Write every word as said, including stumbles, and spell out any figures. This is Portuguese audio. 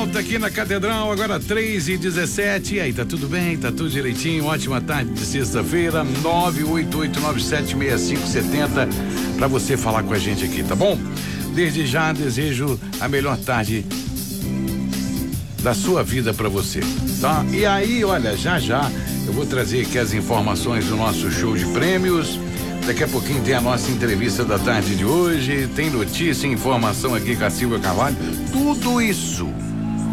volta aqui na Catedral, agora três e dezessete. E aí, tá tudo bem? Tá tudo direitinho? Ótima tarde de sexta-feira, nove oito oito nove sete seis cinco sete zero, pra você falar com a gente aqui, tá bom? Desde já desejo a melhor tarde da sua vida pra você, tá? E aí, olha, já já eu vou trazer aqui as informações do nosso show de prêmios. Daqui a pouquinho tem a nossa entrevista da tarde de hoje, tem notícia, informação aqui com a Silvia Carvalho, tudo isso